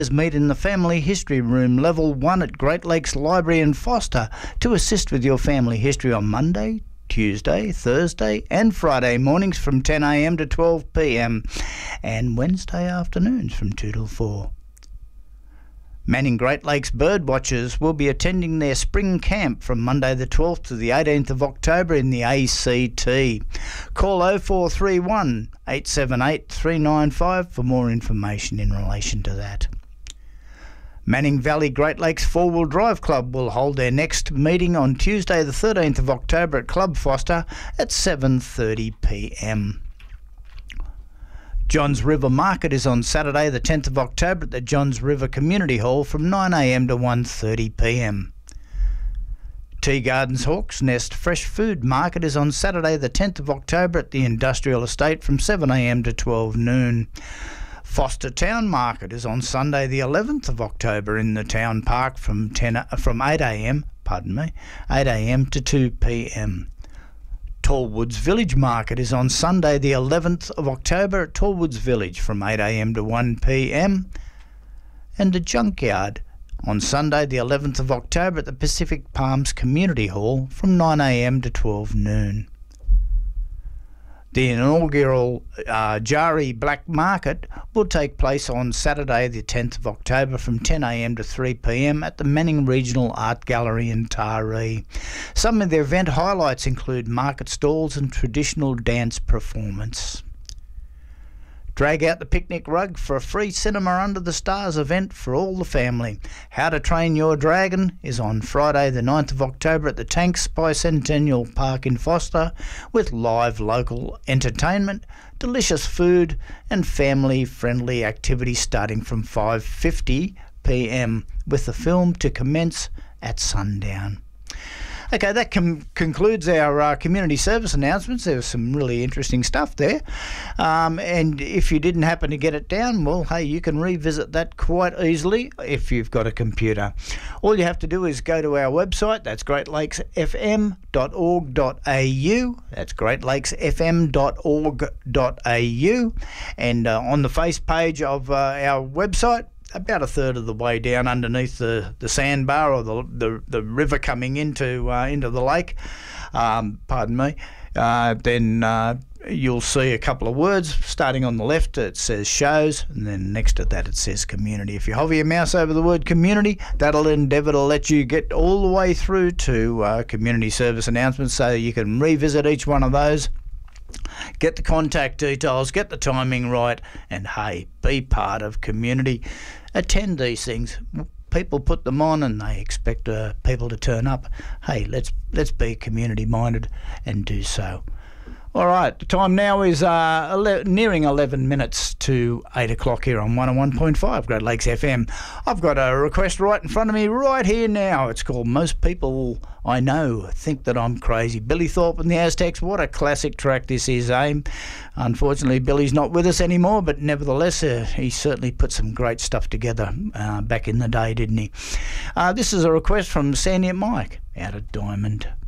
Meet in the Family History Room, Level 1 at Great Lakes Library in Foster to assist with your family history on Monday, Tuesday, Thursday and Friday mornings from 10 a.m. to 12 p.m. and Wednesday afternoons from 2 till 4. Manning Great Lakes Birdwatchers will be attending their spring camp from Monday the 12th to the 18th of October in the ACT. Call 0431 878 395 for more information in relation to that. Manning Valley Great Lakes Four-Wheel Drive Club will hold their next meeting on Tuesday the 13th of October at Club Foster at 7:30 p.m. Johns River Market is on Saturday the 10th of October at the Johns River Community Hall from 9 a.m. to 1:30 p.m. Tea Gardens Hawks Nest Fresh Food Market is on Saturday the 10th of October at the Industrial Estate from 7 a.m. to 12 noon. Foster Town Market is on Sunday the 11th of October in the Town Park from 8 a.m. to 2 p.m. Tallwoods Village Market is on Sunday the 11th of October at Tallwoods Village from 8 a.m. to 1 p.m. and the Junkyard on Sunday the 11th of October at the Pacific Palms Community Hall from 9 a.m. to 12 noon. The inaugural Jari Black Market will take place on Saturday the 10th of October from 10 a.m. to 3 p.m. at the Manning Regional Art Gallery in Taree. Some of the event highlights include market stalls and traditional dance performance. Drag out the picnic rug for a free Cinema Under the Stars event for all the family. How to Train Your Dragon is on Friday the 9th of October at the Tanks Bicentennial Park in Foster with live local entertainment, delicious food and family-friendly activities starting from 5:50 p.m. with the film to commence at sundown. Okay, that concludes our community service announcements. There was some really interesting stuff there. And if you didn't happen to get it down, well, hey, you can revisit that quite easily if you've got a computer. All you have to do is go to our website. That's greatlakesfm.org.au. That's greatlakesfm.org.au. And on the face page of our website, about a third of the way down underneath the sandbar or the river coming into the lake, then you'll see a couple of words. Starting on the left, it says shows, and then next to that it says community. If you hover your mouse over the word community, that'll endeavour to let you get all the way through to community service announcements so you can revisit each one of those. Get the contact details, get the timing right, and hey, be part of community. Attend these things. People put them on and they expect people to turn up. Hey, let's be community minded and do so. All right, the time now is nearing 11 minutes to 8 o'clock here on 101.5 Great Lakes FM. I've got a request right in front of me right here now. It's called Most People I Know Think That I'm Crazy. Billy Thorpe and the Aztecs, what a classic track this is, eh? Unfortunately, Billy's not with us anymore, but nevertheless, he certainly put some great stuff together back in the day, didn't he? This is a request from Sandy and Mike out of Diamond.